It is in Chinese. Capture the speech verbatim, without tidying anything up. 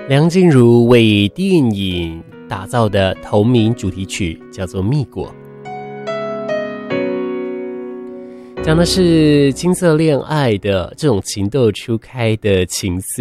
梁静茹为电影打造的同名主题曲叫做《蜜果》，讲的是青涩恋爱的这种情窦初开的情愫。